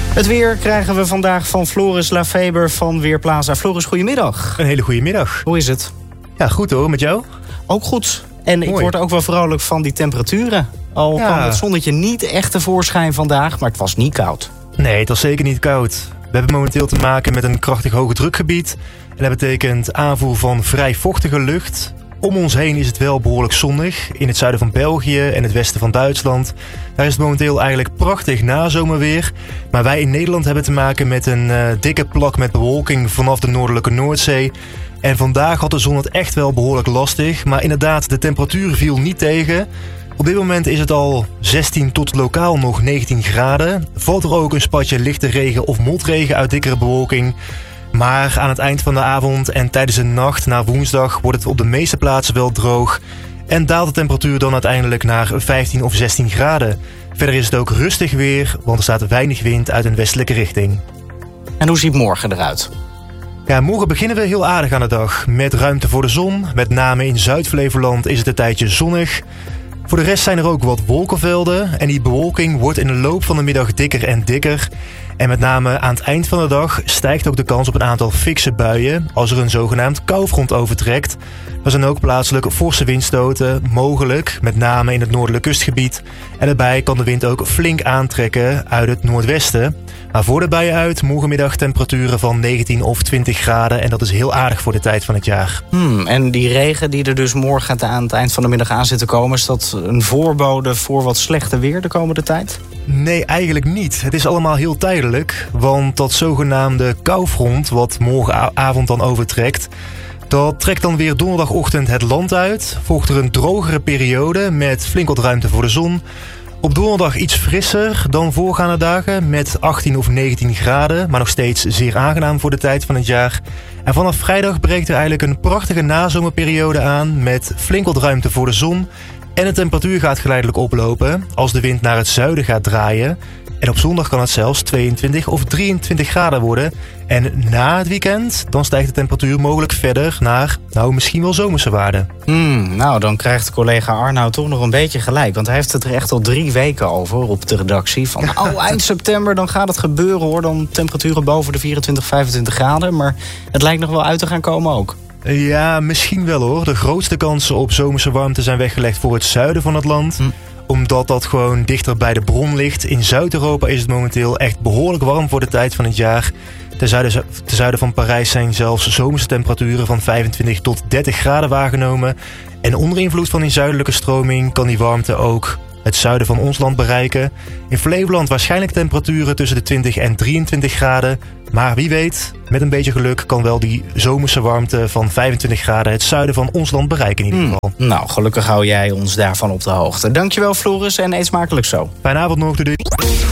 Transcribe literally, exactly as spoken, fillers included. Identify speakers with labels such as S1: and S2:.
S1: Het weer krijgen we vandaag van Floris Lafeber van Weerplaza. Floris, goedemiddag.
S2: Een hele goede middag.
S1: Hoe is het?
S2: Ja, goed hoor, met jou?
S1: Ook goed. En
S2: Mooi.
S1: Ik word ook wel vrolijk van die temperaturen. Al
S2: Ja.
S1: kwam het zonnetje niet echt tevoorschijn vandaag, maar het was niet koud.
S2: Nee, het was zeker niet koud. We hebben momenteel te maken met een krachtig hoge drukgebied. En dat betekent aanvoer van vrij vochtige lucht. Om ons heen is het wel behoorlijk zonnig. In het zuiden van België en het westen van Duitsland. Daar is het momenteel eigenlijk prachtig nazomerweer. Maar wij in Nederland hebben te maken met een uh, dikke plak met bewolking vanaf de noordelijke Noordzee. En vandaag had de zon het echt wel behoorlijk lastig. Maar inderdaad, de temperatuur viel niet tegen. Op dit moment is het al zestien tot lokaal nog negentien graden. Valt er ook een spatje lichte regen of motregen uit dikkere bewolking. Maar aan het eind van de avond en tijdens de nacht naar woensdag wordt het op de meeste plaatsen wel droog. En daalt de temperatuur dan uiteindelijk naar vijftien of zestien graden. Verder is het ook rustig weer, want er staat weinig wind uit een westelijke richting.
S1: En hoe ziet morgen eruit?
S2: Ja, morgen beginnen we heel aardig aan de dag. Met ruimte voor de zon. Met name in Zuid-Flevoland is het een tijdje zonnig. Voor de rest zijn er ook wat wolkenvelden. En die bewolking wordt in de loop van de middag dikker en dikker. En met name aan het eind van de dag stijgt ook de kans op een aantal fikse buien als er een zogenaamd koufront overtrekt. Er zijn ook plaatselijk forse windstoten mogelijk, met name in het noordelijk kustgebied. En daarbij kan de wind ook flink aantrekken uit het noordwesten. Maar voor de buien uit morgenmiddag temperaturen van negentien of twintig graden. En dat is heel aardig voor de tijd van het jaar.
S1: Hmm, en die regen die er dus morgen aan het eind van de middag aan zit te komen, is dat een voorbode voor wat slechter weer de komende tijd?
S2: Nee, eigenlijk niet. Het is allemaal heel tijdelijk. Want dat zogenaamde koufront, wat morgenavond dan overtrekt, dat trekt dan weer donderdagochtend het land uit. Volgt er een drogere periode met flink wat ruimte voor de zon. Op donderdag iets frisser dan voorgaande dagen met achttien of negentien graden, maar nog steeds zeer aangenaam voor de tijd van het jaar. En vanaf vrijdag breekt er eigenlijk een prachtige nazomerperiode aan met flink wat ruimte voor de zon. En de temperatuur gaat geleidelijk oplopen als de wind naar het zuiden gaat draaien. En op zondag kan het zelfs tweeëntwintig of drieëntwintig graden worden. En na het weekend dan stijgt de temperatuur mogelijk verder naar, nou, misschien wel zomerse waarden.
S1: Hmm, nou, dan krijgt collega Arnoud toch nog een beetje gelijk. Want hij heeft het er echt al drie weken over op de redactie. Van oh, eind september, dan gaat het gebeuren hoor. Dan temperaturen boven de vierentwintig, vijfentwintig graden. Maar het lijkt nog wel uit te gaan komen ook.
S2: Ja, misschien wel hoor. De grootste kansen op zomerse warmte zijn weggelegd voor het zuiden van het land. Hm. Omdat dat gewoon dichter bij de bron ligt. In Zuid-Europa is het momenteel echt behoorlijk warm voor de tijd van het jaar. Ten zuiden, ten zuiden van Parijs zijn zelfs zomerse temperaturen van vijfentwintig tot dertig graden waargenomen. En onder invloed van die zuidelijke stroming kan die warmte ook het zuiden van ons land bereiken. In Flevoland waarschijnlijk temperaturen tussen de twintig en drieëntwintig graden. Maar wie weet, met een beetje geluk kan wel die zomerse warmte van vijfentwintig graden het zuiden van ons land bereiken in ieder geval.
S1: Hmm, nou, gelukkig hou jij ons daarvan op de hoogte. Dankjewel Floris en eet smakelijk zo.
S2: Fijne avond nog, doei.